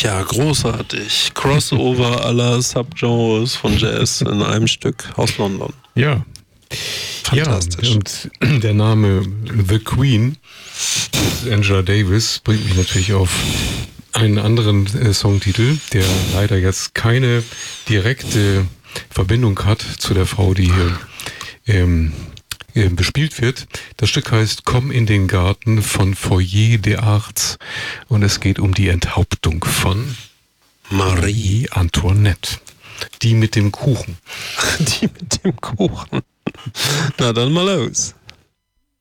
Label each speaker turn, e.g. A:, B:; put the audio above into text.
A: Ja, großartig. Crossover aller Subgenres von Jazz in einem Stück aus London.
B: Ja.
A: Fantastisch.
B: Ja, und der Name The Queen, Angela Davis, bringt mich natürlich auf einen anderen Songtitel, der leider jetzt keine direkte Verbindung hat zu der Frau, die hier bespielt wird. Das Stück heißt Komm in den Garten von Foyer des Arts und es geht um die Enthauptung von Marie Antoinette. Die mit dem Kuchen.
A: Die mit dem Kuchen. Na dann mal los.